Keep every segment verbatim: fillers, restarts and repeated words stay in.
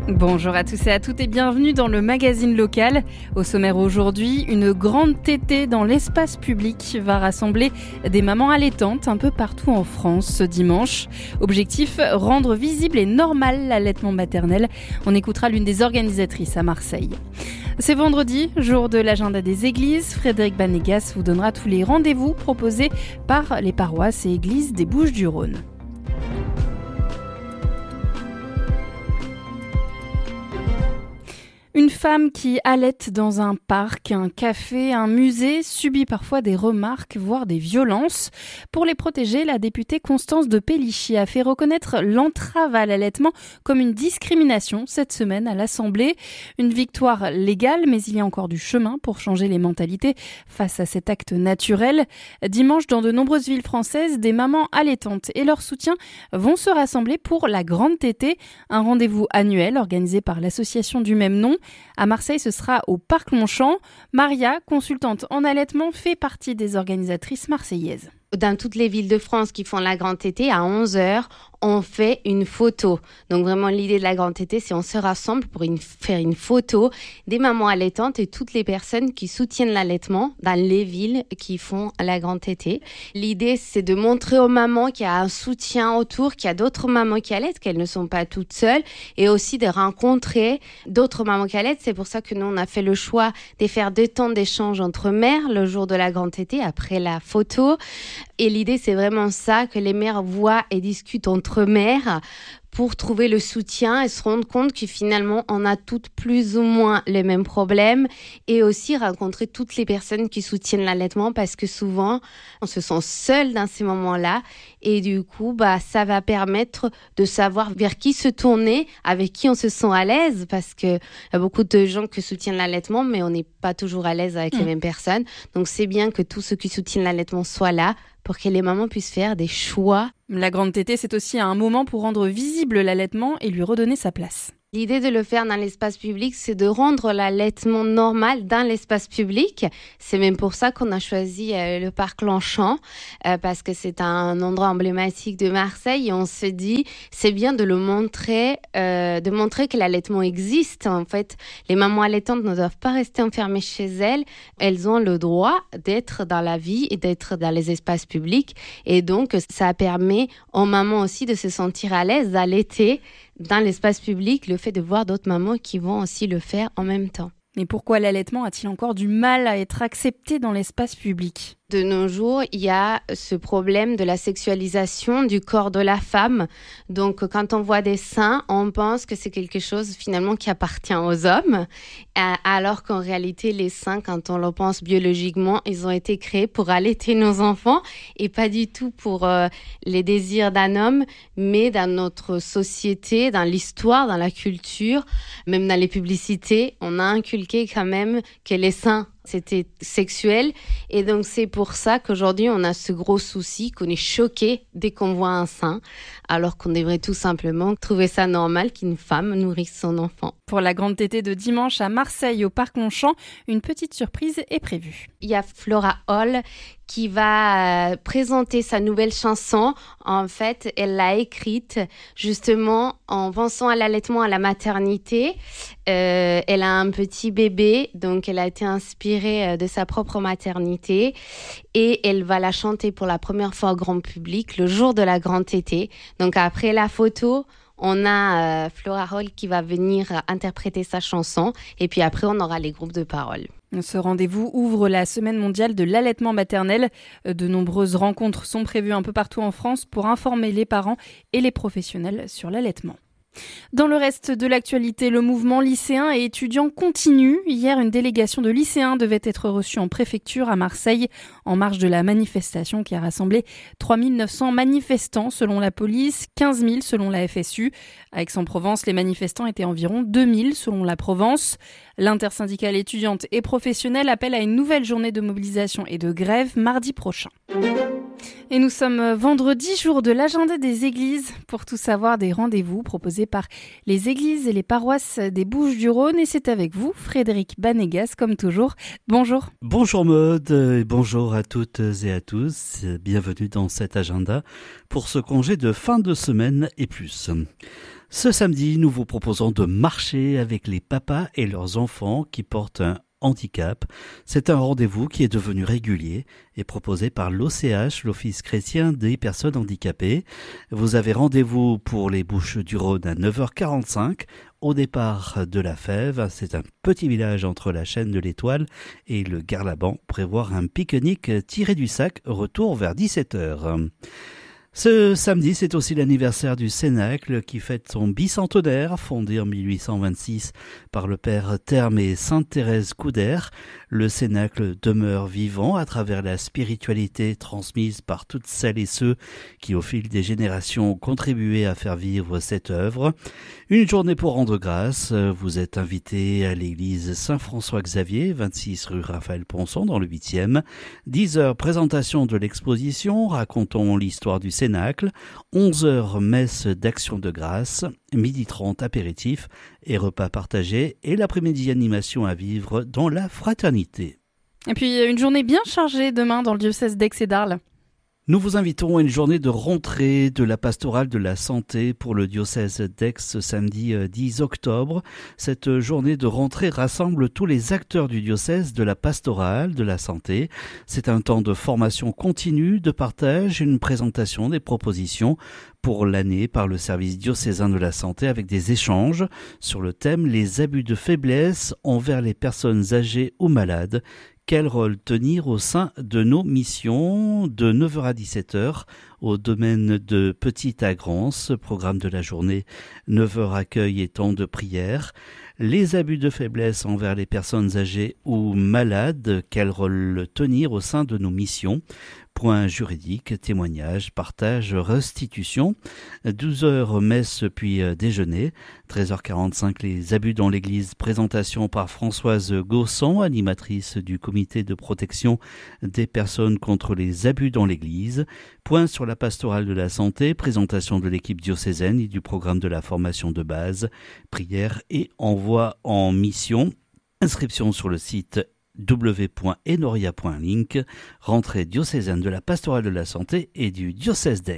Bonjour à tous et à toutes et bienvenue dans le magazine local. Au sommaire aujourd'hui, une grande tétée dans l'espace public va rassembler des mamans allaitantes un peu partout en France ce dimanche. Objectif, rendre visible et normal l'allaitement maternel. On écoutera l'une des organisatrices à Marseille. C'est vendredi, jour de l'agenda des églises. Frédéric Banégas vous donnera tous les rendez-vous proposés par les paroisses et églises des Bouches-du-Rhône. Une femme qui allaite dans un parc, un café, un musée subit parfois des remarques, voire des violences. Pour les protéger, la députée Constance de Pellichy a fait reconnaître l'entrave à l'allaitement comme une discrimination cette semaine à l'Assemblée. Une victoire légale, mais il y a encore du chemin pour changer les mentalités face à cet acte naturel. Dimanche, dans de nombreuses villes françaises, des mamans allaitantes et leur soutien vont se rassembler pour la Grande Tétée, un rendez-vous annuel organisé par l'association du même nom. À Marseille, ce sera au Parc Longchamp. Maria, consultante en allaitement, fait partie des organisatrices marseillaises. Dans toutes les villes de France qui font la Grande Tétée, à onze heures, on fait une photo. Donc vraiment, l'idée de la Grande Tétée, c'est on se rassemble pour une, faire une photo des mamans allaitantes et toutes les personnes qui soutiennent l'allaitement dans les villes qui font la Grande Tétée. L'idée, c'est de montrer aux mamans qu'il y a un soutien autour, qu'il y a d'autres mamans qui allaitent, qu'elles ne sont pas toutes seules, et aussi de rencontrer d'autres mamans qui allaitent. C'est pour ça que nous, on a fait le choix de faire deux temps d'échange entre mères le jour de la Grande Tétée, après la photo. Et l'idée, c'est vraiment ça, que les mères voient et discutent entre mères pour trouver le soutien et se rendre compte que finalement, on a toutes plus ou moins les mêmes problèmes, et aussi rencontrer toutes les personnes qui soutiennent l'allaitement, parce que souvent, on se sent seul dans ces moments-là, et du coup, bah, ça va permettre de savoir vers qui se tourner, avec qui on se sent à l'aise, parce qu'il y a beaucoup de gens qui soutiennent l'allaitement, mais on n'est pas toujours à l'aise avec mmh. les mêmes personnes. Donc, c'est bien que tous ceux qui soutiennent l'allaitement soient là, pour que les mamans puissent faire des choix. La Grande Tétée, c'est aussi un moment pour rendre visible l'allaitement et lui redonner sa place. L'idée de le faire dans l'espace public, c'est de rendre l'allaitement normal dans l'espace public. C'est même pour ça qu'on a choisi euh, le parc Longchamp, euh, parce que c'est un endroit emblématique de Marseille. Et on se dit, c'est bien de le montrer, euh, de montrer que l'allaitement existe. En fait, les mamans allaitantes ne doivent pas rester enfermées chez elles. Elles ont le droit d'être dans la vie et d'être dans les espaces publics. Et donc, ça permet aux mamans aussi de se sentir à l'aise d'allaiter dans l'espace public, le fait de voir d'autres mamans qui vont aussi le faire en même temps. Mais pourquoi l'allaitement a-t-il encore du mal à être accepté dans l'espace public ? De nos jours, il y a ce problème de la sexualisation du corps de la femme. Donc, quand on voit des seins, on pense que c'est quelque chose finalement qui appartient aux hommes, alors qu'en réalité, les seins, quand on le pense biologiquement, ils ont été créés pour allaiter nos enfants et pas du tout pour euh, les désirs d'un homme, mais dans notre société, dans l'histoire, dans la culture, même dans les publicités, on a inculqué quand même que les seins c'était sexuel, et donc c'est pour ça qu'aujourd'hui on a ce gros souci, qu'on est choqué dès qu'on voit un sein, alors qu'on devrait tout simplement trouver ça normal qu'une femme nourrisse son enfant. Pour la Grande Tétée de dimanche à Marseille au Parc Longchamp, une petite surprise est prévue. Il y a Flora Hall qui va euh, présenter sa nouvelle chanson. En fait, elle l'a écrite justement en pensant à l'allaitement, à la maternité. Euh, elle a un petit bébé, donc elle a été inspirée de sa propre maternité, et elle va la chanter pour la première fois au grand public le jour de la Grande Tétée. Donc après la photo, on a euh, Flora Hall qui va venir interpréter sa chanson, et puis après on aura les groupes de parole. Ce rendez-vous ouvre la semaine mondiale de l'allaitement maternel. De nombreuses rencontres sont prévues un peu partout en France pour informer les parents et les professionnels sur l'allaitement. Dans le reste de l'actualité, le mouvement lycéen et étudiant continue. Hier, une délégation de lycéens devait être reçue en préfecture à Marseille en marge de la manifestation qui a rassemblé trois mille neuf cents manifestants selon la police, quinze mille selon la F S U. À Aix-en-Provence, les manifestants étaient environ deux mille selon la Provence. L'intersyndicale étudiante et professionnelle appelle à une nouvelle journée de mobilisation et de grève mardi prochain. Et nous sommes vendredi, jour de l'agenda des églises. Pour tout savoir des rendez-vous proposés par les églises et les paroisses des Bouches-du-Rhône. Et c'est avec vous, Frédéric Banégas, comme toujours. Bonjour. Bonjour Maud, et bonjour à toutes et à tous. Bienvenue dans cet agenda pour ce congé de fin de semaine et plus. Ce samedi, nous vous proposons de marcher avec les papas et leurs enfants qui portent un handicap. C'est un rendez-vous qui est devenu régulier et proposé par l'O C H, l'Office chrétien des personnes handicapées. Vous avez rendez-vous pour les Bouches-du-Rhône à neuf heures quarante-cinq au départ de la Fève. C'est un petit village entre la chaîne de l'Étoile et le Garlaban. Prévoir un pique-nique tiré du sac, retour vers dix-sept heures. Ce samedi, c'est aussi l'anniversaire du Cénacle qui fête son bicentenaire, fondé en mille huit cent vingt-six par le père Therme et Sainte Thérèse Couder. Le Cénacle demeure vivant à travers la spiritualité transmise par toutes celles et ceux qui, au fil des générations, ont contribué à faire vivre cette œuvre. Une journée pour rendre grâce. Vous êtes invité à l'église Saint-François-Xavier, vingt-six rue Raphaël Ponson, dans le huitième. dix heures, présentation de l'exposition, racontons l'histoire du Cénacle. onze heures, messe d'action de grâce. midi trente, apéritif et repas partagés. Et l'après-midi, animation à vivre dans la fraternité. Et puis, une journée bien chargée demain dans le diocèse d'Aix et d'Arles. Nous vous invitons à une journée de rentrée de la pastorale de la santé pour le diocèse d'Aix ce samedi dix octobre. Cette journée de rentrée rassemble tous les acteurs du diocèse de la pastorale de la santé. C'est un temps de formation continue, de partage, une présentation des propositions pour l'année par le service diocésain de la santé avec des échanges sur le thème « Les abus de faiblesse envers les personnes âgées ou malades ». Quel rôle tenir au sein de nos missions de neuf heures à dix-sept heures au domaine de Petite-Agrance, programme de la journée, neuf heures accueil et temps de prière. Les abus de faiblesse envers les personnes âgées ou malades, quel rôle tenir au sein de nos missions? Point juridique, témoignage, partage, restitution. douze heures, messe puis déjeuner. treize heures quarante-cinq, les abus dans l'église. Présentation par Françoise Gaussan, animatrice du comité de protection des personnes contre les abus dans l'église. Point sur la pastorale de la santé. Présentation de l'équipe diocésaine et du programme de la formation de base. Prière et envoi en mission. Inscription sur le site w point enoria point link, rentrée diocésaine de la pastorale de la santé et du diocèse d'Aix.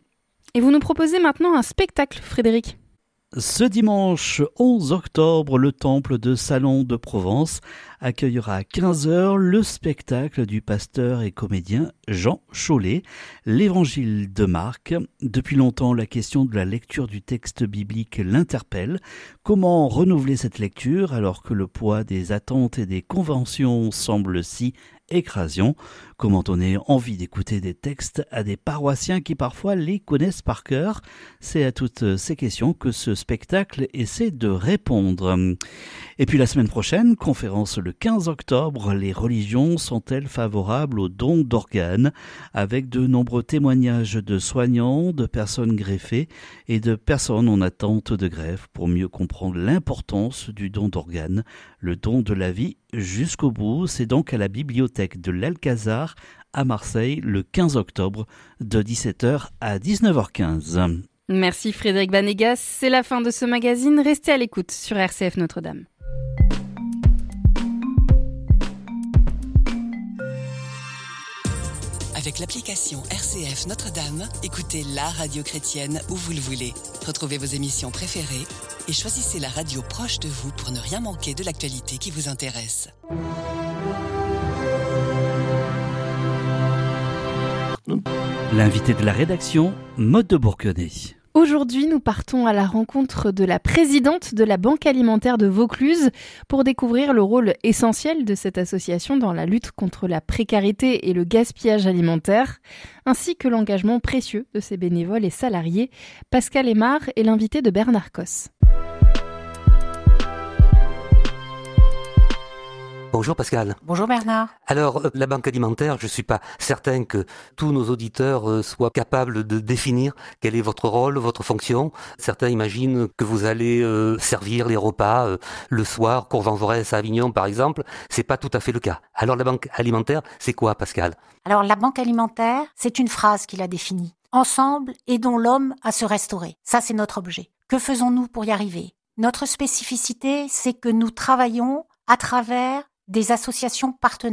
Et vous nous proposez maintenant un spectacle, Frédéric. Ce dimanche onze octobre, le temple de Salon de Provence accueillera à quinze heures le spectacle du pasteur et comédien Jean Chollet, l'Évangile de Marc. Depuis longtemps, la question de la lecture du texte biblique l'interpelle. Comment renouveler cette lecture alors que le poids des attentes et des conventions semble si écrasant? Comment donner envie d'écouter des textes à des paroissiens qui parfois les connaissent par cœur? C'est à toutes ces questions que ce spectacle essaie de répondre. Et puis la semaine prochaine, conférence le quinze octobre, les religions sont-elles favorables aux dons d'organes? Avec de nombreux témoignages de soignants, de personnes greffées et de personnes en attente de greffe pour mieux comprendre l'importance du don d'organes, le don de la vie jusqu'au bout. C'est donc à la bibliothèque de l'Alcazar à Marseille le quinze octobre de dix-sept heures à dix-neuf heures quinze. Merci Frédéric Banégas, c'est la fin de ce magazine. Restez à l'écoute sur R C F Notre-Dame. Avec l'application R C F Notre-Dame, écoutez la radio chrétienne où vous le voulez. Retrouvez vos émissions préférées et choisissez la radio proche de vous pour ne rien manquer de l'actualité qui vous intéresse. L'invité de la rédaction, Maude de Bourquenay. Aujourd'hui, nous partons à la rencontre de la présidente de la Banque alimentaire de Vaucluse pour découvrir le rôle essentiel de cette association dans la lutte contre la précarité et le gaspillage alimentaire, ainsi que l'engagement précieux de ses bénévoles et salariés. Pascal Aymard est l'invité de Bernard Cos. Bonjour Pascal. Bonjour Bernard. Alors, la Banque alimentaire, je ne suis pas certain que tous nos auditeurs soient capables de définir quel est votre rôle, votre fonction. Certains imaginent que vous allez euh, servir les repas euh, le soir, Courvan-Jaurès à Avignon par exemple. C'est pas tout à fait le cas. Alors la Banque alimentaire, c'est quoi Pascal? Alors la Banque alimentaire, c'est une phrase qui la définit. Ensemble, aidons l'homme à se restaurer. Ça, c'est notre objet. Que faisons-nous pour y arriver? Notre spécificité, c'est que nous travaillons à travers des associations partenaires.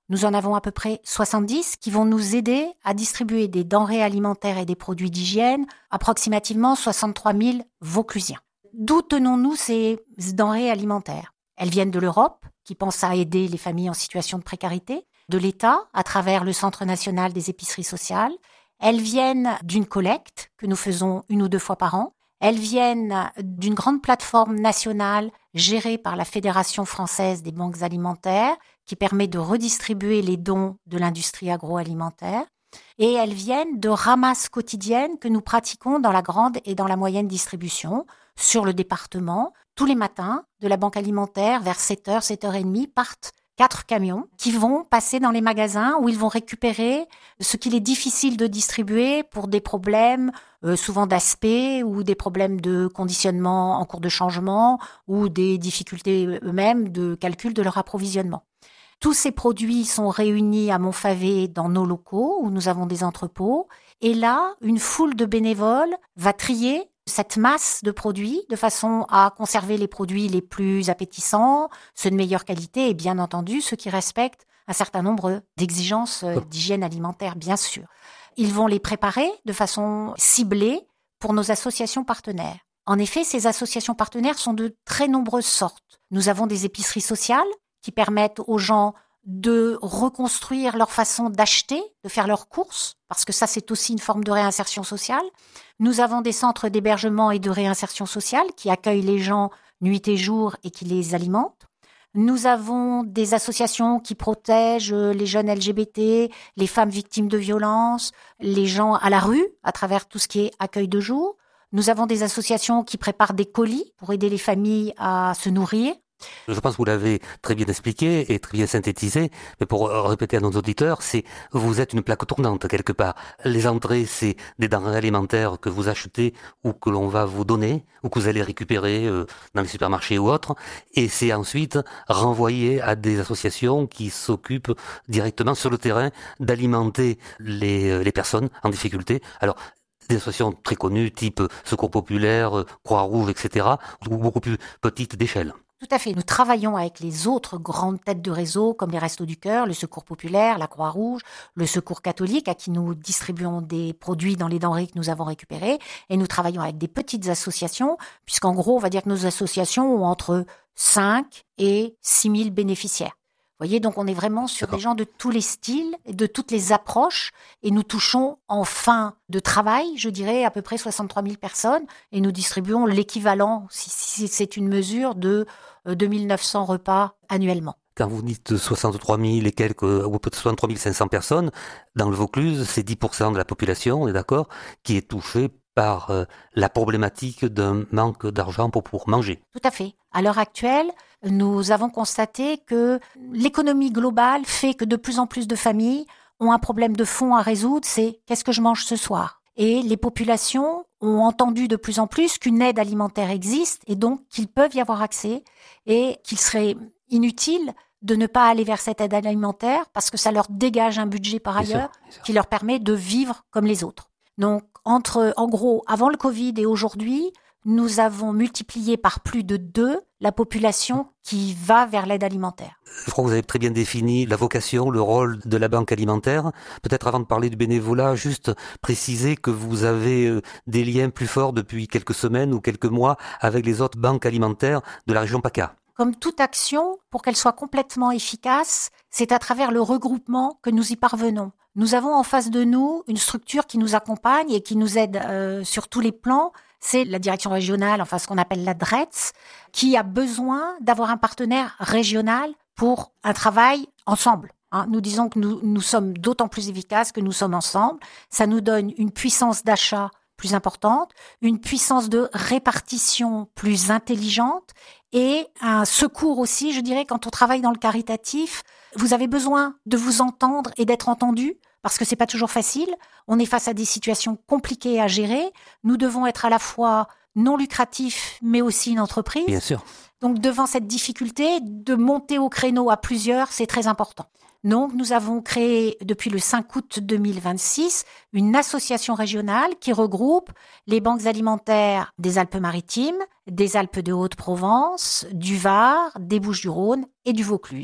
Nous en avons à peu près soixante-dix qui vont nous aider à distribuer des denrées alimentaires et des produits d'hygiène, approximativement soixante-trois mille Vauclusiens. D'où tenons-nous ces denrées alimentaires ? Elles viennent de l'Europe, qui pense à aider les familles en situation de précarité, de l'État, à travers le Centre national des épiceries sociales. Elles viennent d'une collecte que nous faisons une ou deux fois par an. Elles viennent d'une grande plateforme nationale gérée par la Fédération française des banques alimentaires qui permet de redistribuer les dons de l'industrie agroalimentaire. Et elles viennent de ramasses quotidiennes que nous pratiquons dans la grande et dans la moyenne distribution sur le département. Tous les matins, de la banque alimentaire, vers sept heures, sept heures trente, partent quatre camions qui vont passer dans les magasins où ils vont récupérer ce qu'il est difficile de distribuer pour des problèmes euh, souvent d'aspect ou des problèmes de conditionnement en cours de changement ou des difficultés eux-mêmes de calcul de leur approvisionnement. Tous ces produits sont réunis à Montfavet dans nos locaux où nous avons des entrepôts et là, une foule de bénévoles va trier cette masse de produits de façon à conserver les produits les plus appétissants, ceux de meilleure qualité et bien entendu ceux qui respectent un certain nombre d'exigences d'hygiène alimentaire, bien sûr. Ils vont les préparer de façon ciblée pour nos associations partenaires. En effet, ces associations partenaires sont de très nombreuses sortes. Nous avons des épiceries sociales qui permettent aux gens de reconstruire leur façon d'acheter, de faire leurs courses, parce que ça, c'est aussi une forme de réinsertion sociale. Nous avons des centres d'hébergement et de réinsertion sociale qui accueillent les gens nuit et jour et qui les alimentent. Nous avons des associations qui protègent les jeunes L G B T, les femmes victimes de violences, les gens à la rue, à travers tout ce qui est accueil de jour. Nous avons des associations qui préparent des colis pour aider les familles à se nourrir. Je pense que vous l'avez très bien expliqué et très bien synthétisé, mais pour répéter à nos auditeurs, c'est vous êtes une plaque tournante quelque part. Les entrées, c'est des denrées alimentaires que vous achetez ou que l'on va vous donner ou que vous allez récupérer dans les supermarchés ou autres, et c'est ensuite renvoyé à des associations qui s'occupent directement sur le terrain d'alimenter les, les personnes en difficulté. Alors, des associations très connues, type Secours Populaire, Croix-Rouge, et cetera, ou beaucoup plus petites d'échelle. Tout à fait. Nous travaillons avec les autres grandes têtes de réseau comme les Restos du Cœur, le Secours Populaire, la Croix-Rouge, le Secours Catholique à qui nous distribuons des produits dans les denrées que nous avons récupérées. Et nous travaillons avec des petites associations puisqu'en gros, on va dire que nos associations ont entre cinq et six mille bénéficiaires. Vous voyez, donc on est vraiment sur D'accord. des gens de tous les styles, de toutes les approches, et nous touchons en fin de travail, je dirais, à peu près soixante-trois mille personnes, et nous distribuons l'équivalent, si, si c'est une mesure, de deux mille neuf cents repas annuellement. Quand vous dites soixante-trois mille et quelques, ou peut-être soixante-trois mille cinq cents personnes, dans le Vaucluse, c'est dix pour cent de la population, on est d'accord, qui est touchée par euh, la problématique d'un manque d'argent pour pouvoir manger. Tout à fait. À l'heure actuelle, nous avons constaté que l'économie globale fait que de plus en plus de familles ont un problème de fond à résoudre, c'est qu'est-ce que je mange ce soir ? Et les populations ont entendu de plus en plus qu'une aide alimentaire existe et donc qu'ils peuvent y avoir accès et qu'il serait inutile de ne pas aller vers cette aide alimentaire parce que ça leur dégage un budget par ailleurs bien sûr, bien sûr. qui leur permet de vivre comme les autres. Donc, entre, en gros, avant le Covid et aujourd'hui, nous avons multiplié par plus de deux la population qui va vers l'aide alimentaire. Je crois que vous avez très bien défini la vocation, le rôle de la banque alimentaire. Peut-être avant de parler du bénévolat, juste préciser que vous avez des liens plus forts depuis quelques semaines ou quelques mois avec les autres banques alimentaires de la région PACA. Comme toute action, pour qu'elle soit complètement efficace, c'est à travers le regroupement que nous y parvenons. Nous avons en face de nous une structure qui nous accompagne et qui nous aide euh, sur tous les plans. C'est la direction régionale, enfin ce qu'on appelle la D R E T S, qui a besoin d'avoir un partenaire régional pour un travail ensemble. Hein, nous disons que nous, nous sommes d'autant plus efficaces que nous sommes ensemble. Ça nous donne une puissance d'achat plus importante, une puissance de répartition plus intelligente et un secours aussi, je dirais, quand on travaille dans le caritatif, vous avez besoin de vous entendre et d'être entendu parce que c'est pas toujours facile. On est face à des situations compliquées à gérer. Nous devons être à la fois non lucratifs, mais aussi une entreprise. Bien sûr. Donc, devant cette difficulté, de monter au créneau à plusieurs, c'est très important. Donc, nous avons créé, depuis le cinq août deux mille vingt-six, une association régionale qui regroupe les banques alimentaires des Alpes-Maritimes, des Alpes de Haute-Provence, du Var, des Bouches-du-Rhône et du Vaucluse.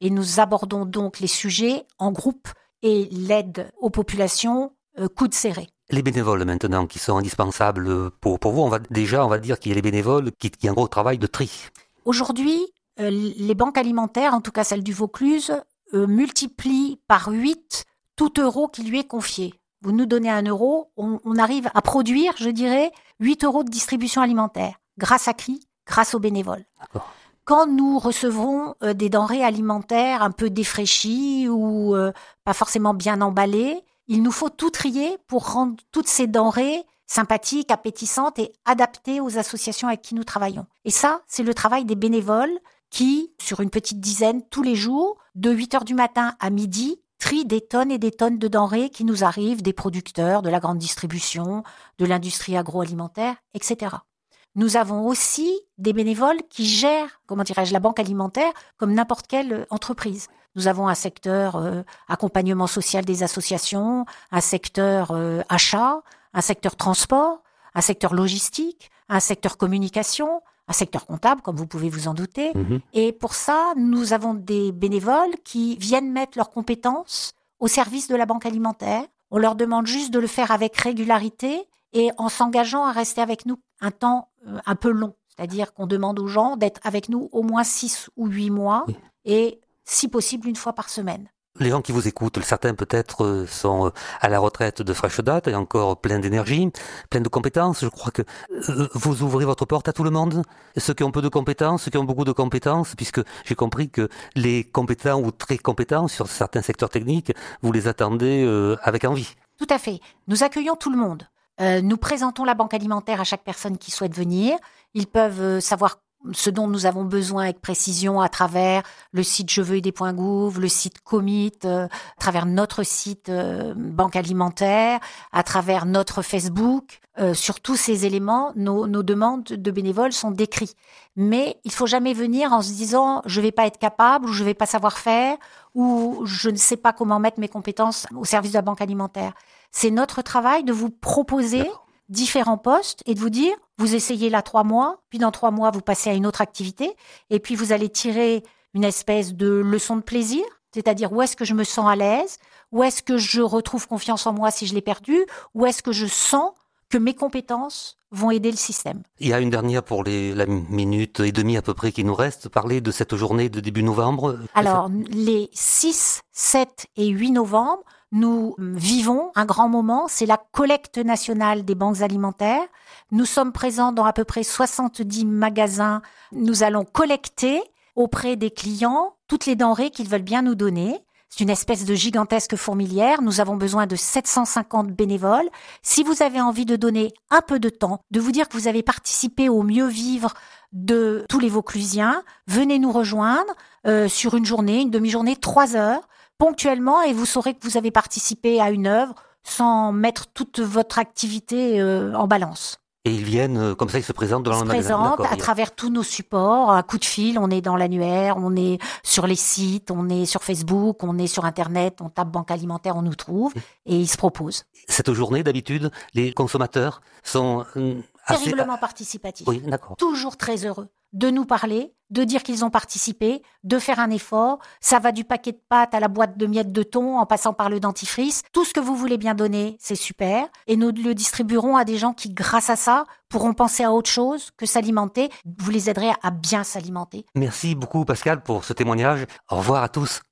et nous abordons donc les sujets en groupe et l'aide aux populations euh, coude serré. Les bénévoles maintenant qui sont indispensables pour, pour vous, on va, déjà on va dire qu'il y a les bénévoles qui, qui ont un gros travail de tri. Aujourd'hui, euh, les banques alimentaires, en tout cas celle du Vaucluse, euh, multiplient par huit tout euro qui lui est confié. Vous nous donnez un euro, on, on arrive à produire, je dirais, huit euros de distribution alimentaire, grâce à qui ? Grâce aux bénévoles. D'accord. Quand nous recevrons euh, des denrées alimentaires un peu défraîchies ou euh, pas forcément bien emballées, il nous faut tout trier pour rendre toutes ces denrées sympathiques, appétissantes et adaptées aux associations avec qui nous travaillons. Et ça, c'est le travail des bénévoles qui, sur une petite dizaine, tous les jours, de huit heures du matin à midi, trient des tonnes et des tonnes de denrées qui nous arrivent des producteurs, de la grande distribution, de l'industrie agroalimentaire, et cetera. Nous avons aussi des bénévoles qui gèrent, comment dirais-je, la banque alimentaire comme n'importe quelle entreprise. Nous avons un secteur euh, accompagnement social des associations, un secteur euh, achat, un secteur transport, un secteur logistique, un secteur communication, un secteur comptable, comme vous pouvez vous en douter. Mmh. Et pour ça, nous avons des bénévoles qui viennent mettre leurs compétences au service de la banque alimentaire. On leur demande juste de le faire avec régularité et en s'engageant à rester avec nous un temps euh, un peu long. C'est-à-dire qu'on demande aux gens d'être avec nous au moins six ou huit mois oui. et si possible une fois par semaine. Les gens qui vous écoutent, certains peut-être sont à la retraite de fraîche date et encore plein d'énergie, plein de compétences. Je crois que vous ouvrez votre porte à tout le monde, ceux qui ont peu de compétences, ceux qui ont beaucoup de compétences, puisque j'ai compris que les compétents ou très compétents sur certains secteurs techniques, vous les attendez avec envie. Tout à fait. Nous accueillons tout le monde. Euh, nous présentons la banque alimentaire à chaque personne qui souhaite venir. Ils peuvent euh, savoir ce dont nous avons besoin avec précision à travers le site je veux aider point gouv, le site Commit, euh, à travers notre site euh, banque alimentaire, à travers notre Facebook. Euh, sur tous ces éléments, nos, nos demandes de bénévoles sont décrites. Mais il faut jamais venir en se disant je vais pas être capable ou je vais pas savoir faire ou je ne sais pas comment mettre mes compétences au service de la banque alimentaire. C'est notre travail de vous proposer D'accord. différents postes et de vous dire, vous essayez là trois mois, puis dans trois mois, vous passez à une autre activité, et puis vous allez tirer une espèce de leçon de plaisir, c'est-à-dire où est-ce que je me sens à l'aise, où est-ce que je retrouve confiance en moi si je l'ai perdu, où est-ce que je sens que mes compétences vont aider le système. Il y a une dernière pour les, la minute et demie à peu près qui nous reste, parler de cette journée de début novembre. Alors, les six, sept et huit novembre, nous vivons un grand moment, c'est la collecte nationale des banques alimentaires. Nous sommes présents dans à peu près soixante-dix magasins. Nous allons collecter auprès des clients toutes les denrées qu'ils veulent bien nous donner. C'est une espèce de gigantesque fourmilière. Nous avons besoin de sept cent cinquante bénévoles. Si vous avez envie de donner un peu de temps, de vous dire que vous avez participé au mieux vivre de tous les Vauclusiens, venez nous rejoindre euh, sur une journée, une demi-journée, trois heures. Ponctuellement, et vous saurez que vous avez participé à une œuvre sans mettre toute votre activité euh, en balance. Et ils viennent, comme ça, ils se présentent dans le magasin. Ils se présentent à travers tous nos supports, un coup de fil, on est dans l'annuaire, on est sur les sites, on est sur Facebook, on est sur Internet, on tape banque alimentaire, on nous trouve, et ils se proposent. Cette journée, d'habitude, les consommateurs sont assez... terriblement participatifs. Oui, d'accord. Toujours très heureux de nous parler, de dire qu'ils ont participé, de faire un effort. Ça va du paquet de pâtes à la boîte de miettes de thon, en passant par le dentifrice. Tout ce que vous voulez bien donner, c'est super. Et nous le distribuerons à des gens qui, grâce à ça, pourront penser à autre chose que s'alimenter. Vous les aiderez à bien s'alimenter. Merci beaucoup, Pascal, pour ce témoignage. Au revoir à tous.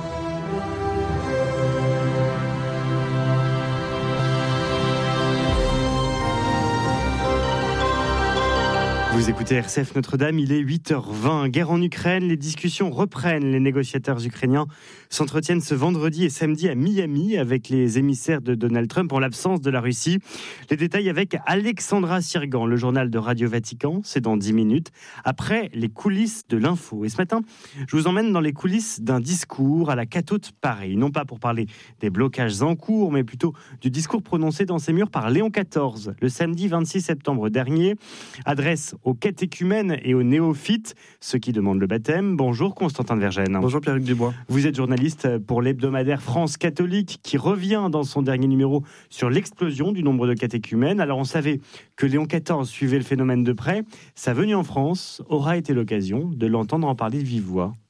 Vous écoutez R C F Notre-Dame, il est huit heures vingt. Guerre en Ukraine, les discussions reprennent. Les négociateurs ukrainiens s'entretiennent ce vendredi et samedi à Miami avec les émissaires de Donald Trump en l'absence de la Russie. Les détails avec Alexandra Sirgan, le journal de Radio Vatican, c'est dans dix minutes, après les coulisses de l'info. Et ce matin, je vous emmène dans les coulisses d'un discours à la Catoute Paris. Non pas pour parler des blocages en cours, mais plutôt du discours prononcé dans ces murs par Léon quatorze, le samedi vingt-six septembre dernier, adresse aux catéchumènes et aux néophytes, ceux qui demandent le baptême. Bonjour Constantin de Vergennes. Bonjour Pierre-Luc Dubois. Vous êtes journaliste pour l'hebdomadaire France Catholique qui revient dans son dernier numéro sur l'explosion du nombre de catéchumènes. Alors on savait que Léon quatorze suivait le phénomène de près. Sa venue en France aura été l'occasion de l'entendre en parler de vive voix.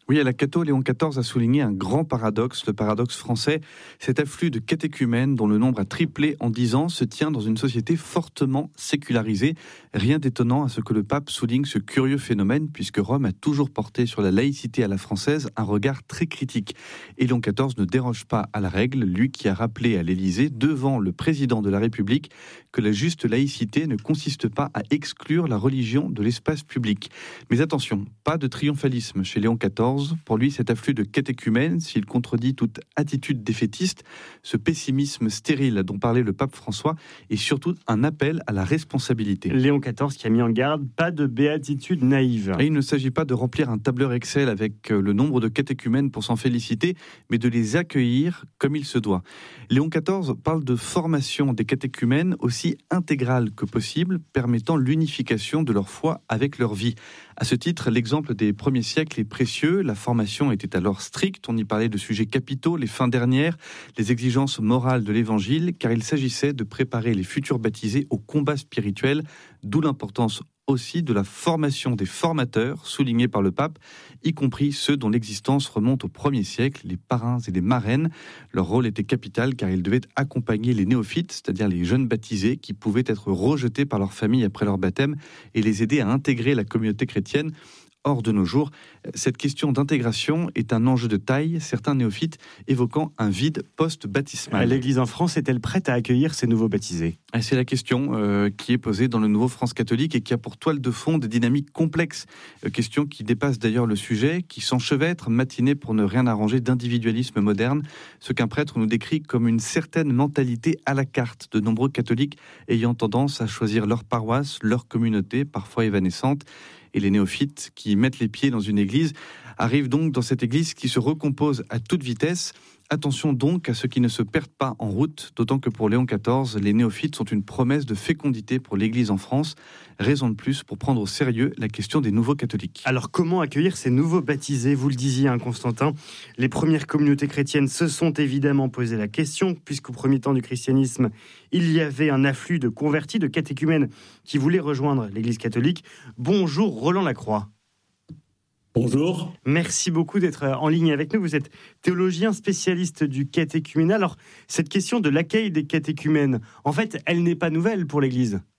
Oui, à la Cato, Léon quatorze a souligné un grand paradoxe, le paradoxe français. Cet afflux de catéchumènes, dont le nombre a triplé en dix ans, se tient dans une société fortement sécularisée. Rien d'étonnant à ce que le pape souligne ce curieux phénomène, puisque Rome a toujours porté sur la laïcité à la française un regard très critique. Et Léon quatorze ne déroge pas à la règle, lui qui a rappelé à l'Élysée, devant le président de la République, que la juste laïcité ne consiste pas à exclure la religion de l'espace public. Mais attention, pas de triomphalisme chez Léon quatorze. Pour lui, cet afflux de catéchumènes, s'il contredit toute attitude défaitiste, ce pessimisme stérile dont parlait le pape François, est surtout un appel à la responsabilité. Léon quatorze qui a mis en garde, pas de béatitude naïve. Et il ne s'agit pas de remplir un tableur Excel avec le nombre de catéchumènes pour s'en féliciter, mais de les accueillir comme il se doit. Léon quatorze parle de formation des catéchumènes aussi intégrale que possible, permettant l'unification de leur foi avec leur vie. À ce titre, l'exemple des premiers siècles est précieux. La formation était alors stricte. On y parlait de sujets capitaux, les fins dernières, les exigences morales de l'Évangile, car il s'agissait de préparer les futurs baptisés au combat spirituel, d'où l'importance aussi de la formation des formateurs, soulignée par le pape, y compris ceux dont l'existence remonte au premier siècle, les parrains et les marraines. Leur rôle était capital car ils devaient accompagner les néophytes, c'est-à-dire les jeunes baptisés qui pouvaient être rejetés par leur famille après leur baptême et les aider à intégrer la communauté chrétienne. Or, de nos jours, cette question d'intégration est un enjeu de taille, certains néophytes évoquant un vide post-baptismal. L'Église en France est-elle prête à accueillir ces nouveaux baptisés ? C'est la question euh, qui est posée dans le Nouveau France catholique et qui a pour toile de fond des dynamiques complexes. Euh, question qui dépasse d'ailleurs le sujet, qui s'enchevêtre, matinée pour ne rien arranger d'individualisme moderne, ce qu'un prêtre nous décrit comme une certaine mentalité à la carte de nombreux catholiques ayant tendance à choisir leur paroisse, leur communauté, parfois évanescente. Et les néophytes qui mettent les pieds dans une église arrivent donc dans cette église qui se recompose à toute vitesse. Attention donc à ceux qui ne se perdent pas en route, d'autant que pour Léon quatorze, les néophytes sont une promesse de fécondité pour l'Église en France. Raison de plus pour prendre au sérieux la question des nouveaux catholiques. Alors comment accueillir ces nouveaux baptisés ? Vous le disiez, hein, Constantin, les premières communautés chrétiennes se sont évidemment posé la question, puisqu'au premier temps du christianisme, il y avait un afflux de convertis, de catéchumènes qui voulaient rejoindre l'Église catholique. Bonjour Roland Lacroix. Bonjour. Merci beaucoup d'être en ligne avec nous. Vous êtes théologien spécialiste du catéchuménat. Alors, cette question de l'accueil des catéchumènes, en fait, elle n'est pas nouvelle pour l'Église.